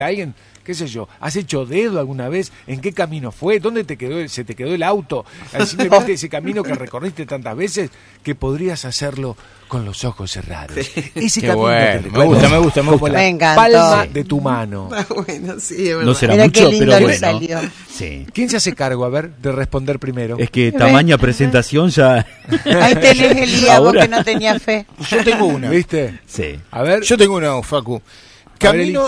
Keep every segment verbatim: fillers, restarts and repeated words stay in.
alguien, qué sé yo, ¿has hecho dedo alguna vez? ¿En qué camino fue? ¿Dónde te quedó, se te quedó el auto? Simplemente ese camino que recorriste tantas veces que podrías hacerlo con los ojos cerrados. Sí. Ese Qué camino bueno. que te Me gusta, me gusta, me gusta. la Me encantó. palma de tu mano. Ah, bueno, sí, es verdad. No será Mira mucho, qué lindo pero le bueno. salió. Sí. ¿Quién se hace cargo, a ver, de responder primero? Es que tamaña presentación ya. Ahí tenés el día, vos Ahora. que no tenía fe. Yo tengo una. ¿Viste? Sí. A ver, Yo tengo una, Facu. Camino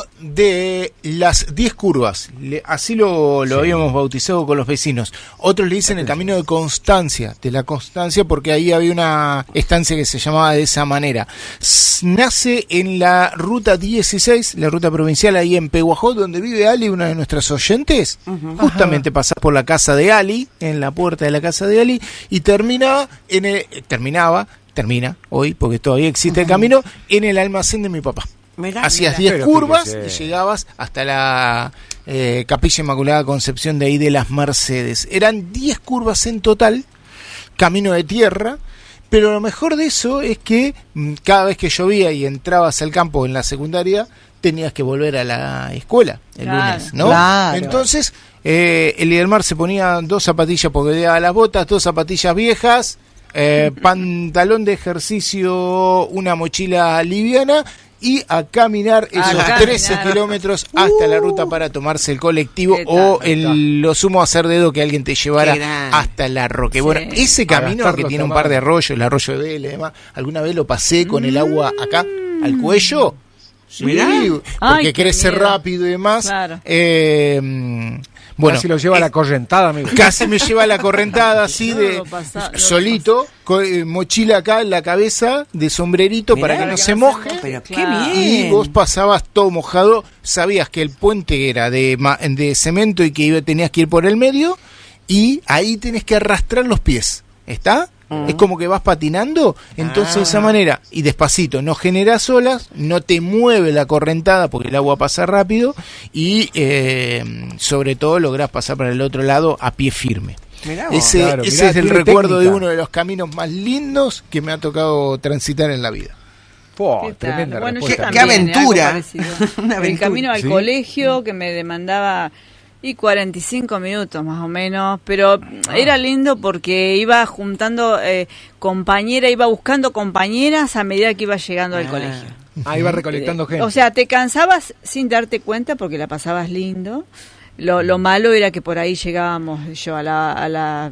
de las diez curvas, Le- así lo, lo Sí. habíamos bautizado con los vecinos. Otros le dicen el camino de Constancia, de la Constancia, porque ahí había una estancia que se llamaba de esa manera. S- Nace en la ruta dieciséis, la ruta provincial ahí en Peguajó, donde vive Ali, una de nuestras oyentes. Justamente pasás por la casa de Ali, en la puerta de la casa de Ali, y terminaba en el, eh, terminaba, termina hoy, porque todavía existe el camino, en el almacén de mi papá. Mirá, Hacías mirá. diez Pero curvas fíjese. y llegabas hasta la eh, Capilla Inmaculada Concepción de ahí de las Mercedes. Eran diez curvas en total, camino de tierra, pero lo mejor de eso es que mm, cada vez que llovía y entrabas al campo en la secundaria, tenías que volver a la escuela el Claro. lunes, ¿no? Claro. Entonces, eh, el Lidermar se ponía dos zapatillas porque odiaba las botas, dos zapatillas viejas, eh, pantalón de ejercicio, una mochila liviana y a caminar esos caminar. trece kilómetros hasta la ruta para tomarse el colectivo ¿Qué tal? o Ahí está. el, lo sumo hacer dedo que alguien te llevara Qué grande. hasta la Roque. Sí. Bueno, ese A camino gastar que los tiene un tamaños. par de arroyos, el arroyo de Vélez y demás, alguna vez lo pasé con el agua acá al cuello. Sí, Mirá. porque Ay, qué crece miedo. rápido y demás. Claro. Eh, mm, bueno, casi lo lleva a la correntada, amigo. casi me lleva la correntada así No, de lo pasa- no, solito, co- eh, mochila acá en la cabeza, de sombrerito Mirá, para que para no que se no se moje. moje. Pero qué Claro. bien. Y vos pasabas todo mojado, sabías que el puente era de, ma- de cemento y que iba- tenías que ir por el medio, y ahí tenés que arrastrar los pies, ¿está? Es como que vas patinando, entonces de esa manera, y despacito, no generas olas, no te mueve la correntada porque el agua pasa rápido, y eh, sobre todo lográs pasar para el otro lado a pie firme. Mirá vos. Ese, Claro, ese mirá, es el tiene recuerdo técnica. de uno de los caminos más lindos que me ha tocado transitar en la vida. Po, ¿Qué tal? tremenda Bueno, yo respuesta. Qué también, aventura. algo parecido. Una El aventura. camino al ¿Sí? colegio que me demandaba y cuarenta y cinco minutos más o menos, pero era lindo porque iba juntando eh, compañeras, iba buscando compañeras a medida que iba llegando al Ah. colegio. Ah, iba recolectando gente. O sea, te cansabas sin darte cuenta porque la pasabas lindo. Lo, lo malo era que por ahí llegábamos yo a la, a las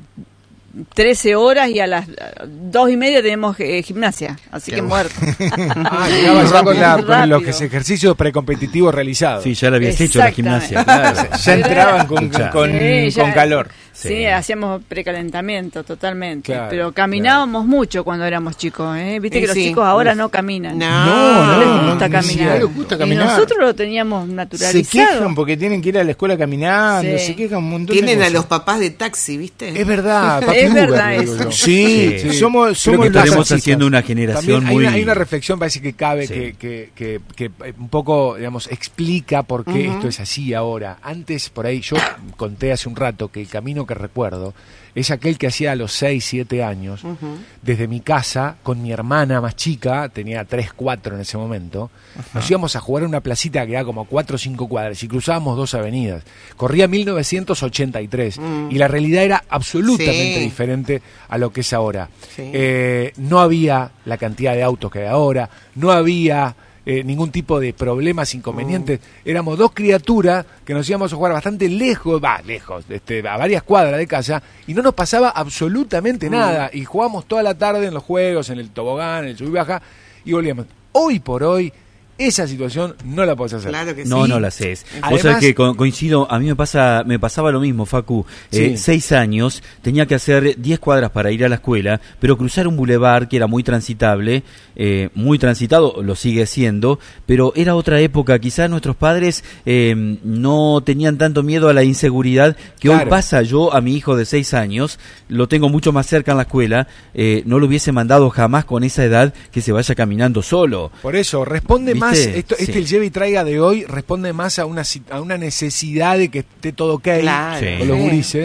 trece horas y a las dos y media tenemos eh, gimnasia, así Qué que bueno. muerto. Ah, llegaba ya con, la, con los Rápido. ejercicios precompetitivos realizados. Sí, ya lo habías hecho la Exactamente. gimnasia. Claro. Ya entraban con, Escuchá. con, Sí, ya- con calor. Sí, Sí. hacíamos precalentamiento totalmente, Claro, pero caminábamos mucho cuando éramos chicos, ¿eh? Viste Sí, que los sí. chicos ahora Uf. no caminan. No, No, No les no, gusta no, caminar. no les gusta caminar. Y nosotros lo teníamos Se naturalizado. quejan porque tienen que ir a la escuela caminando, Sí. se quejan un montón de Tienen a cosas. los papás de taxi, ¿viste? Es verdad, papi Es Uber, verdad digo eso. yo. Sí, Sí. somos, Creo somos que las estaremos chicas. haciendo una También generación hay, muy. una, hay una reflexión, parece que cabe, Sí. que, que, que, que eh, un poco, digamos, explica por qué esto es así ahora. Antes, por ahí, yo conté hace un rato que el camino que recuerdo es aquel que hacía a los seis, siete años, desde mi casa, con mi hermana más chica, tenía tres, cuatro en ese momento, nos íbamos a jugar a una placita que era como cuatro o cinco cuadras y cruzábamos dos avenidas. Corría mil novecientos ochenta y tres y la realidad era absolutamente Sí. diferente a lo que es ahora. Sí. Eh, no había la cantidad de autos que hay ahora, no había eh, ningún tipo de problemas, inconvenientes. Éramos dos criaturas que nos íbamos a jugar bastante lejos, va, lejos, este, a varias cuadras de casa, y no nos pasaba absolutamente nada. Y jugábamos toda la tarde en los juegos, en el tobogán, en el sub y baja, y volvíamos. Hoy por hoy, esa situación no la podés hacer. Claro que No, sí. no la haces. Vos Además- sabés que co- coincido, a mí me pasa me pasaba lo mismo, Facu. Eh, Sí. seis años, tenía que hacer diez cuadras para ir a la escuela, pero cruzar un bulevar que era muy transitable, eh, muy transitado, lo sigue siendo, pero era otra época. Quizás nuestros padres eh, no tenían tanto miedo a la inseguridad que hoy Claro. pasa. Yo a mi hijo de seis años, lo tengo mucho más cerca en la escuela, eh, no lo hubiese mandado jamás con esa edad que se vaya caminando solo. Por eso, responde ¿Viste? más, esto, este Sí. el lleve y traiga de hoy, responde más a una, si- a una necesidad de que esté todo ok Claro. Sí. con los Sí. gurises.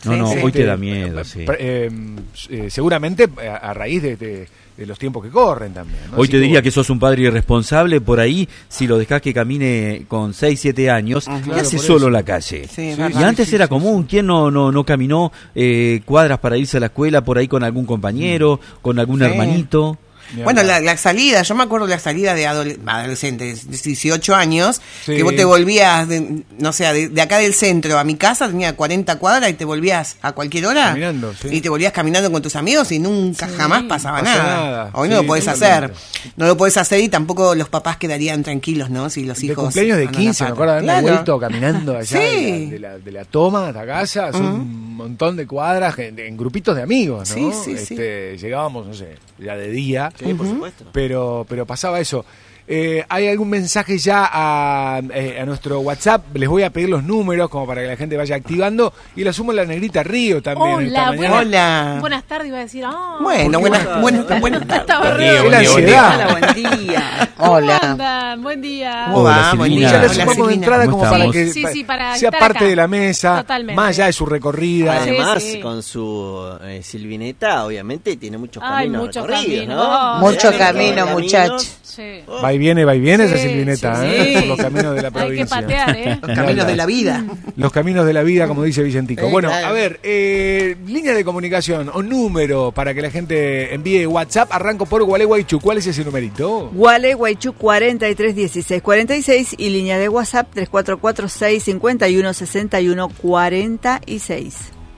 No, Sí, no, sí. hoy te da miedo, sí. Eh, eh, seguramente a, a raíz de, de, de los tiempos que corren también, ¿no? Hoy Así te diría como- que sos un padre irresponsable por ahí, si lo dejás que camine con seis, siete años, ¿qué Claro, hace por solo eso. en la calle? Sí, es Sí, verdad. Y antes sí, era sí, común, ¿quién no, no, no caminó eh, cuadras para irse a la escuela por ahí con algún compañero, con algún Sí. hermanito? Ni Bueno, hablar. la, la salida, yo me acuerdo la salida de adole- adolescentes, de dieciocho años, Sí. que vos te volvías, de, no sé, de, de acá del centro a mi casa, tenía cuarenta cuadras y te volvías a cualquier hora. Caminando, sí. Y te volvías caminando con tus amigos y nunca jamás pasaba Pasa nada. nada. Hoy no Sí, lo podés totalmente. hacer. No lo podés hacer y tampoco los papás quedarían tranquilos, ¿no? Si los De hijos. cumpleaños de andan a quince, me pata. acuerdo de haberme Claro. vuelto caminando allá Sí. de, la, de, la, de la toma hasta casa, son un montón de cuadras en, en grupitos de amigos, ¿no? Sí, sí, sí. Este, llegábamos, no sé, ya de día, Sí, por supuesto. pero, pero pasaba eso. Eh, ¿Hay algún mensaje ya a, eh, a nuestro WhatsApp? Les voy a pedir los números como para que la gente vaya activando y la sumo en la negrita Río también. esta Hola, mañana. buenas, Hola. buenas tardes, iba a decir. Ah, Bueno, buenas, buenas, buenas tardes. estaba re- Qué la Buen día, buen ansiedad. Hola, buen día. ¿Cómo Hola. andan? Buen día. ¿Cómo Hola, va? Buen Silvina. Y día. ya le Hola, sumamos de Silvina. entrada ¿Cómo como para estamos? que Sí, sí, para sea estar parte acá. de la mesa, Totalmente. más allá de su recorrida. Sí, Además, sí. con su eh, Silvineta, obviamente, tiene muchos Ay, caminos muchos recorridos, caminos. ¿no? Mucho Tiene camino, caminos. muchacho. Sí. Va y viene, va y viene esa Sí, silvineta, sí, ¿eh? sí. Por los caminos de la Hay que provincia. patear, ¿eh? Los caminos de la vida. Los caminos de la vida, como dice Vicentico. Sí, Bueno, claro. a ver, eh, línea de comunicación o número para que la gente envíe WhatsApp. Arranco por Gualeguaychú. ¿Cuál es ese numerito? Gualeguaychú cuarenta y tres dieciséis cuarenta y seis y línea de WhatsApp tres cuatro cuatro seis cinco uno seis uno cuarenta y seis.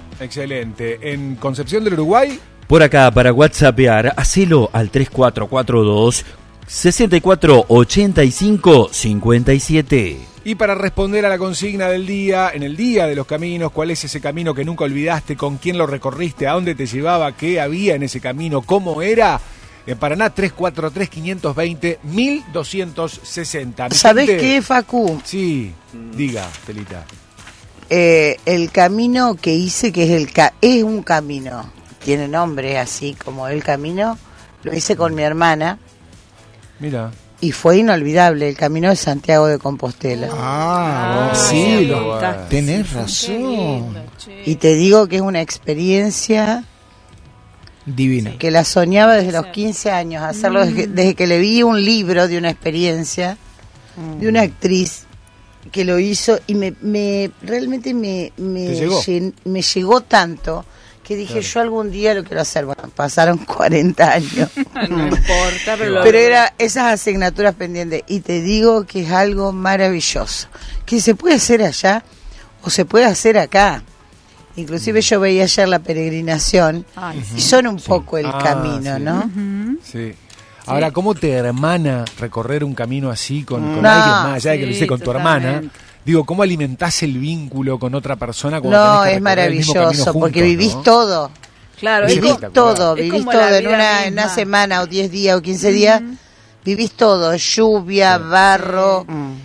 Excelente. En Concepción del Uruguay, Por acá, para WhatsAppear, hacelo al tres cuatro cuatro dos, seis cuatro ocho cinco cinco siete. y para responder a la consigna del día, en el Día de los Caminos, ¿cuál es ese camino que nunca olvidaste? ¿Con quién lo recorriste? ¿A dónde te llevaba? ¿Qué había en ese camino? ¿Cómo era? En Paraná, tres cuatro tres, cinco dos cero, mil doscientos sesenta. Mi ¿Sabés gente- qué, Facu? Sí, diga, Telita. Eh, el camino que hice, que es el ca es un camino, tiene nombre así como el camino, lo hice con mi hermana Mira. y fue inolvidable, el camino de Santiago de Compostela. Ah, Ah, sí, lo, fantástico. tenés Qué razón. lindo, che. Y te digo que es una experiencia Divino. que la soñaba desde los Sí. quince años, hacerlo desde, que- desde que le vi un libro de una experiencia de una actriz que lo hizo y me, me realmente me, me, ¿Te llegó? llen- me llegó tanto que dije yo algún día lo quiero hacer. Bueno, pasaron cuarenta años. No importa, pero lo- Pero era esas asignaturas pendientes y te digo que es algo maravilloso, que se puede hacer allá o se puede hacer acá. Inclusive yo veía ayer la peregrinación Ay, y son un poco el Ah, camino, sí. ¿no? Sí. Ahora, ¿cómo te hermana recorrer un camino así con, con No, alguien más allá de que lo sí, hice con tu totalmente. hermana? Digo, ¿cómo alimentás el vínculo con otra persona? cuando No, tenés que es recorrer el mismo camino maravilloso juntos, porque vivís ¿no? todo. Claro, Es es Vivís espectacular. todo, Es vivís como todo la en vida una, en una misma. semana o diez días o quince días. Vivís todo, lluvia, barro,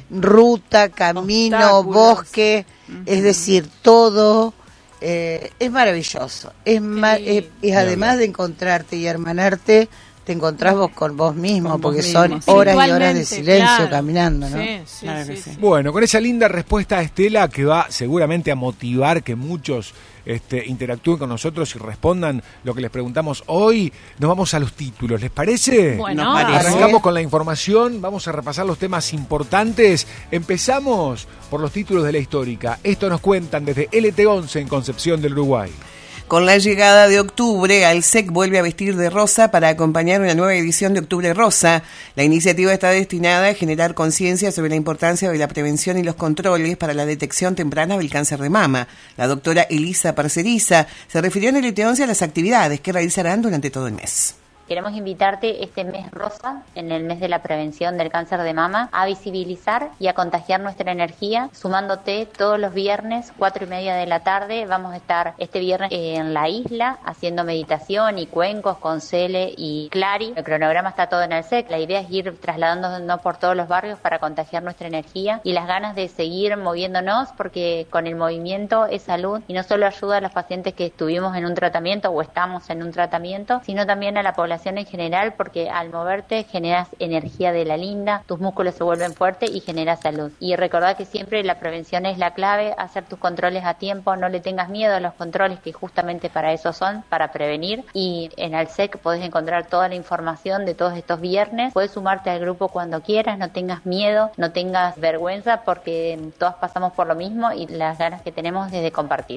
ruta, camino, Obstáculos. bosque, es decir, todo. eh, es maravilloso. Es, ma- lindo. es, es además de encontrarte y hermanarte, te encontrás vos con vos mismo, Con vos porque mismo, son sí. horas y horas de Virtualmente, silencio claro. caminando, ¿no? Sí, sí, Claro que sí, sí. sí. Bueno, con esa linda respuesta de Estela que va seguramente a motivar que muchos este, interactúen con nosotros y respondan lo que les preguntamos hoy, nos vamos a los títulos, ¿les parece? Bueno, Nos parece. Arrancamos con la información, vamos a repasar los temas importantes. Empezamos por los títulos de la histórica. Esto nos cuentan desde L T once en Concepción del Uruguay. Con la llegada de octubre, Alsec vuelve a vestir de rosa para acompañar una nueva edición de Octubre Rosa. La iniciativa está destinada a generar conciencia sobre la importancia de la prevención y los controles para la detección temprana del cáncer de mama. La doctora Elisa Parceriza se refirió en el L T once a las actividades que realizarán durante todo el mes. Queremos invitarte este mes rosa, en el mes de la prevención del cáncer de mama, a visibilizar y a contagiar nuestra energía, sumándote todos los viernes, cuatro y media de la tarde. Vamos a estar este viernes en la isla haciendo meditación y cuencos con Cele y Clary. El cronograma está todo en el S E C. La idea es ir trasladándonos por todos los barrios para contagiar nuestra energía y las ganas de seguir moviéndonos, porque con el movimiento es salud y no solo ayuda a los pacientes que estuvimos en un tratamiento o estamos en un tratamiento, sino también a la población población en general, porque al moverte generas energía de la linda, tus músculos se vuelven fuertes y generas salud. Y recordá que siempre la prevención es la clave, hacer tus controles a tiempo, no le tengas miedo a los controles, que justamente para eso son, para prevenir. Y en Alsec podés encontrar toda la información de todos estos viernes, puedes sumarte al grupo cuando quieras, no tengas miedo, no tengas vergüenza, porque todas pasamos por lo mismo y las ganas que tenemos es de compartir.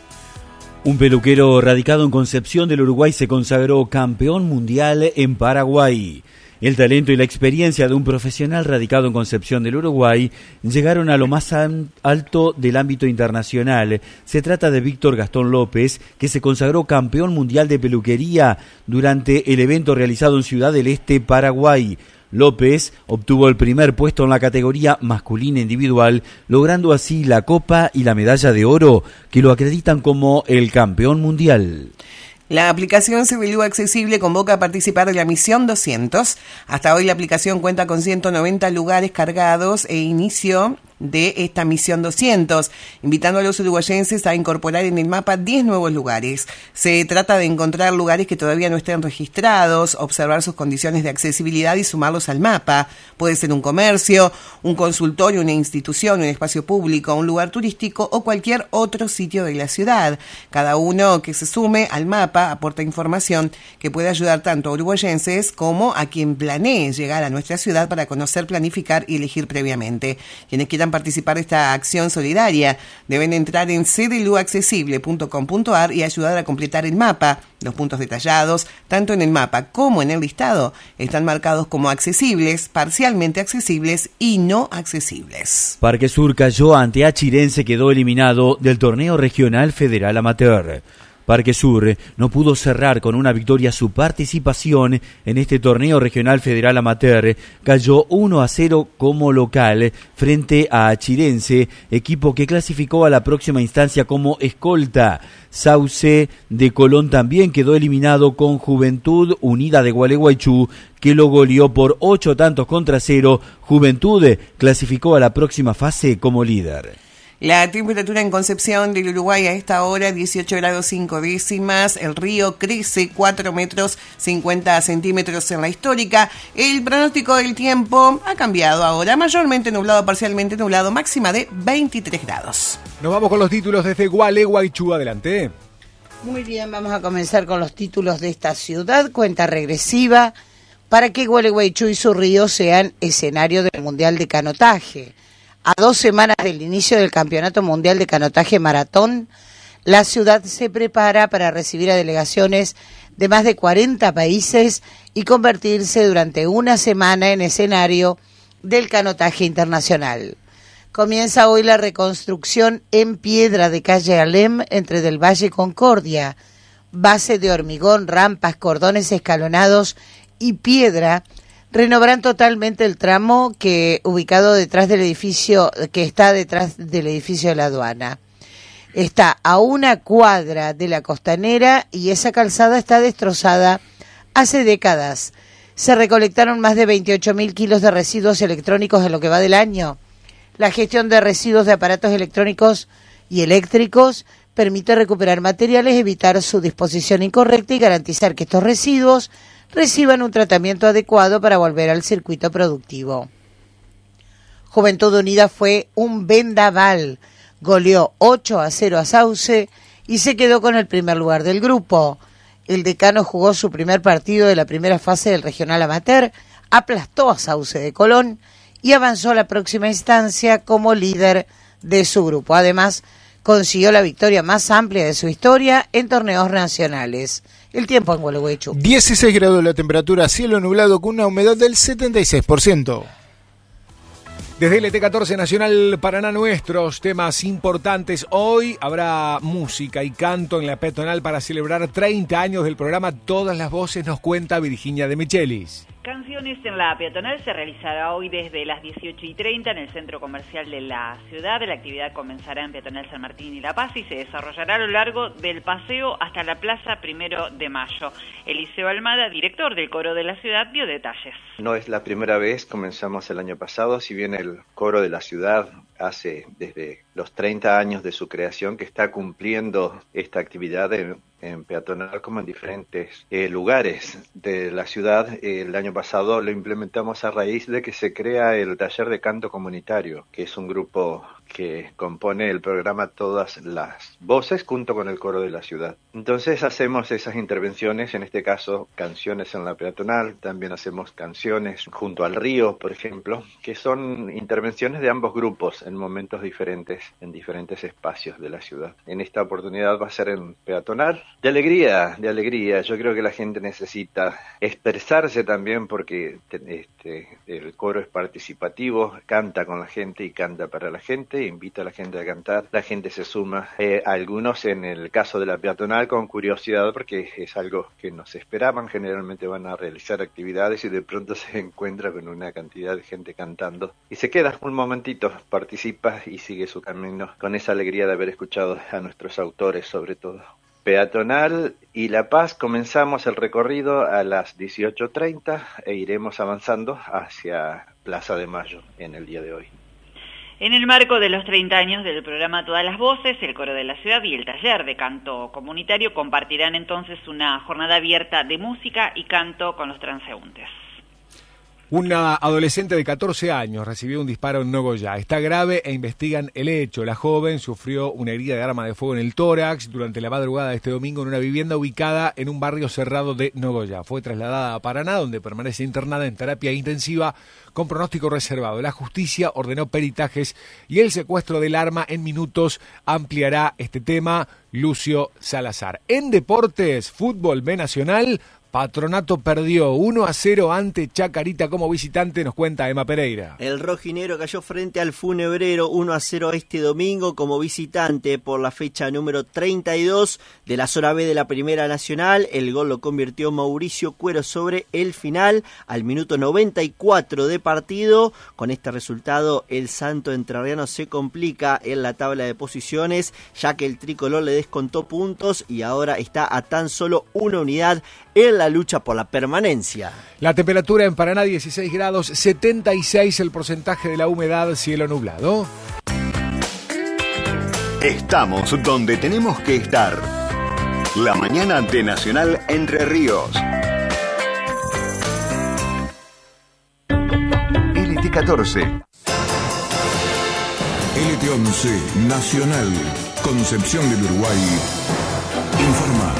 Un peluquero radicado en Concepción del Uruguay se consagró campeón mundial en Paraguay. El talento y la experiencia de un profesional radicado en Concepción del Uruguay llegaron a lo más alto del ámbito internacional. Se trata de Víctor Gastón López, que se consagró campeón mundial de peluquería durante el evento realizado en Ciudad del Este, Paraguay. López obtuvo el primer puesto en la categoría masculina individual, logrando así la copa y la medalla de oro, que lo acreditan como el campeón mundial. La aplicación Civilú Accesible convoca a participar de la Misión doscientos. Hasta hoy la aplicación cuenta con ciento noventa lugares cargados e inicio de esta Misión doscientos, invitando a los uruguayenses a incorporar en el mapa diez nuevos lugares. Se trata de encontrar lugares que todavía no estén registrados, observar sus condiciones de accesibilidad y sumarlos al mapa. Puede ser un comercio, un consultorio, una institución, un espacio público, un lugar turístico o cualquier otro sitio de la ciudad. Cada uno que se sume al mapa aporta información que puede ayudar tanto a uruguayenses como a quien planee llegar a nuestra ciudad para conocer, planificar y elegir previamente. Quienes quieran participar de esta acción solidaria deben entrar en c d l u accesible punto com punto a r y ayudar a completar el mapa. Los puntos detallados, tanto en el mapa como en el listado, están marcados como accesibles, parcialmente accesibles y no accesibles. Parque Sur cayó ante Achirense, quedó eliminado del torneo regional federal amateur. Parque Sur no pudo cerrar con una victoria su participación en este torneo regional federal amateur. Cayó uno a cero como local frente a Achirense, equipo que clasificó a la próxima instancia como escolta. Sauce de Colón también quedó eliminado con Juventud Unida de Gualeguaychú, que lo goleó por ocho tantos contra cero. Juventud clasificó a la próxima fase como líder. La temperatura en Concepción del Uruguay a esta hora, dieciocho grados cinco décimas. El río crece cuatro metros cincuenta centímetros en la histórica. El pronóstico del tiempo ha cambiado ahora, mayormente nublado, parcialmente nublado, máxima de veintitrés grados. Nos vamos con los títulos desde Gualeguaychú. Adelante. Muy bien, vamos a comenzar con los títulos de esta ciudad. Cuenta regresiva para que Gualeguaychú y su río sean escenario del Mundial de Canotaje. A dos semanas del inicio del Campeonato Mundial de Canotaje Maratón, la ciudad se prepara para recibir a delegaciones de más de cuarenta países y convertirse durante una semana en escenario del canotaje internacional. Comienza hoy la reconstrucción en piedra de calle Alem entre Del Valle y Concordia, base de hormigón, rampas, cordones escalonados y piedra. Renovarán totalmente el tramo que ubicado detrás del edificio, que está detrás del edificio de la aduana. Está a una cuadra de la costanera y esa calzada está destrozada hace décadas. Se recolectaron más de veintiocho mil kilos de residuos electrónicos en lo que va del año. La gestión de residuos de aparatos electrónicos y eléctricos permite recuperar materiales, evitar su disposición incorrecta y garantizar que estos residuos reciban un tratamiento adecuado para volver al circuito productivo. Juventud Unida fue un vendaval, goleó ocho a cero a Sauce y se quedó con el primer lugar del grupo. El decano jugó su primer partido de la primera fase del regional amateur, aplastó a Sauce de Colón y avanzó a la próxima instancia como líder de su grupo. Además, consiguió la victoria más amplia de su historia en torneos nacionales. El tiempo en Gualeguaychú. dieciséis grados la temperatura, cielo nublado con una humedad del setenta y seis por ciento. Desde L T catorce Nacional Paraná, nuestros temas importantes. Hoy habrá música y canto en la peatonal para celebrar treinta años del programa Todas las Voces, nos cuenta Virginia de Michelis. Canciones en la peatonal se realizará hoy desde las dieciocho y treinta en el centro comercial de la ciudad. La actividad comenzará en Peatonal San Martín y La Paz y se desarrollará a lo largo del paseo hasta la Plaza Primero de Mayo. Eliseo Almada, director del coro de la ciudad, dio detalles. No es la primera vez, comenzamos el año pasado, si bien el coro de la ciudad hace desde los treinta años de su creación que está cumpliendo esta actividad en, en peatonal como en diferentes eh, lugares de la ciudad. El año pasado lo implementamos a raíz de que se crea el taller de canto comunitario, que es un grupo que compone el programa Todas las Voces junto con el coro de la ciudad. Entonces hacemos esas intervenciones, en este caso canciones en la peatonal, también hacemos canciones junto al río, por ejemplo, que son intervenciones de ambos grupos en momentos diferentes, en diferentes espacios de la ciudad. En esta oportunidad va a ser en peatonal, de alegría, de alegría. Yo creo que la gente necesita expresarse también porque este, el coro es participativo, canta con la gente y canta para la gente, invita a la gente a cantar, la gente se suma, eh, algunos en el caso de la peatonal con curiosidad porque es algo que no se esperaban, generalmente van a realizar actividades y de pronto se encuentra con una cantidad de gente cantando y se queda un momentito, participa y sigue su camino con esa alegría de haber escuchado a nuestros autores sobre todo. Peatonal y La Paz, comenzamos el recorrido a las dieciocho treinta e iremos avanzando hacia Plaza de Mayo en el día de hoy. En el marco de los treinta años del programa Todas las Voces, el Coro de la Ciudad y el Taller de Canto Comunitario compartirán entonces una jornada abierta de música y canto con los transeúntes. Una adolescente de catorce años recibió un disparo en Nogoyá. Está grave e investigan el hecho. La joven sufrió una herida de arma de fuego en el tórax durante la madrugada de este domingo en una vivienda ubicada en un barrio cerrado de Nogoyá. Fue trasladada a Paraná, donde permanece internada en terapia intensiva con pronóstico reservado. La justicia ordenó peritajes y el secuestro del arma en minutos ampliará este tema. Lucio Salazar. En deportes, fútbol B Nacional, Patronato perdió uno a cero ante Chacarita como visitante, nos cuenta Emma Pereira. El rojinegro cayó frente al Funebrero uno a cero este domingo como visitante por la fecha número treinta y dos de la zona B de la Primera Nacional. El gol lo convirtió Mauricio Cuero sobre el final al minuto noventa y cuatro de partido. Con este resultado el Santo Entrerriano se complica en la tabla de posiciones, ya que el tricolor le descontó puntos y ahora está a tan solo una unidad en la lucha por la permanencia. La temperatura en Paraná dieciséis grados, setenta y seis el porcentaje de la humedad, cielo nublado. Estamos donde tenemos que estar. La mañana de Nacional Entre Ríos. L T catorce. L T once, Nacional, Concepción del Uruguay. Informa.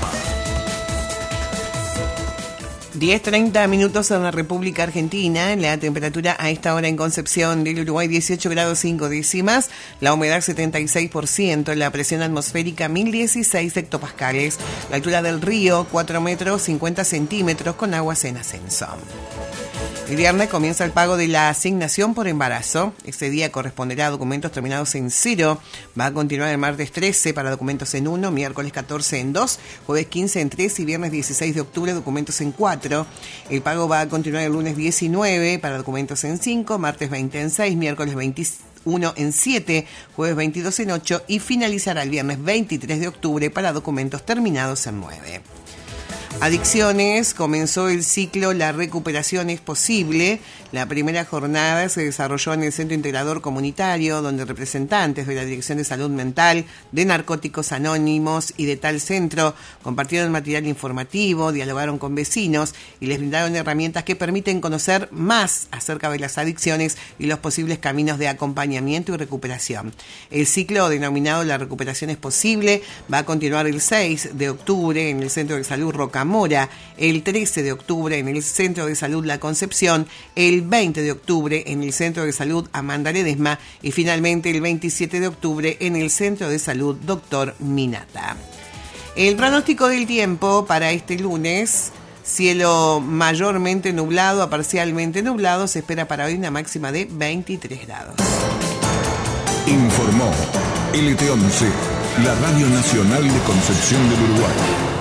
diez treinta minutos en la República Argentina, la temperatura a esta hora en Concepción del Uruguay dieciocho grados cinco décimas, la humedad setenta y seis por ciento, la presión atmosférica mil dieciséis hectopascales, la altura del río cuatro metros cincuenta centímetros con aguas en ascenso. El viernes comienza el pago de la asignación por embarazo. Este día corresponderá a documentos terminados en cero. Va a continuar el martes trece para documentos en uno, miércoles catorce en dos, jueves quince en tres y viernes dieciséis de octubre documentos en cuatro. El pago va a continuar el lunes diecinueve para documentos en cinco, martes veinte en seis, miércoles veintiuno en siete, jueves veintidós en ocho y finalizará el viernes veintitrés de octubre para documentos terminados en nueve. Adicciones, comenzó el ciclo La Recuperación es Posible. La primera jornada se desarrolló en el Centro Integrador Comunitario, donde representantes de la Dirección de Salud Mental, de Narcóticos Anónimos y de tal centro compartieron material informativo, dialogaron con vecinos y les brindaron herramientas que permiten conocer más acerca de las adicciones y los posibles caminos de acompañamiento y recuperación. El ciclo denominado La Recuperación es Posible va a continuar el seis de octubre en el Centro de Salud Rocamora, el trece de octubre en el Centro de Salud La Concepción, el veinte de octubre en el Centro de Salud Amanda Ledesma y finalmente el veintisiete de octubre en el Centro de Salud Doctor Minata. El pronóstico del tiempo para este lunes: cielo mayormente nublado a parcialmente nublado, se espera para hoy una máxima de veintitrés grados. Informó L T once, la Radio Nacional de Concepción del Uruguay.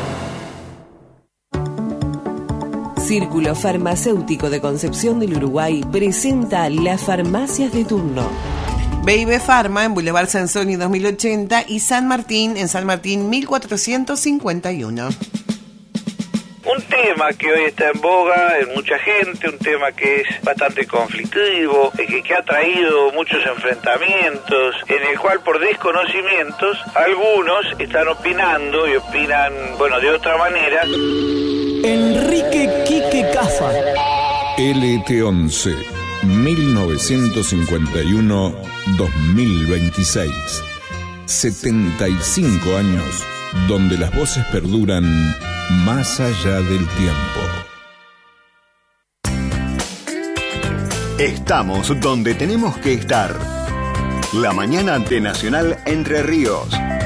Círculo Farmacéutico de Concepción del Uruguay presenta las farmacias de turno. B y B Pharma en Boulevard Sansoni dos mil ochenta y San Martín en San Martín mil cuatrocientos cincuenta y uno. Un tema que hoy está en boga en mucha gente, un tema que es bastante conflictivo, que, que ha traído muchos enfrentamientos, en el cual por desconocimientos algunos están opinando y opinan, bueno, de otra manera. Enrique Quique Cafa. L T once, mil novecientos cincuenta y uno a dos mil veintiséis. setenta y cinco años donde las voces perduran más allá del tiempo. Estamos donde tenemos que estar. La mañana de Nacional Entre Ríos.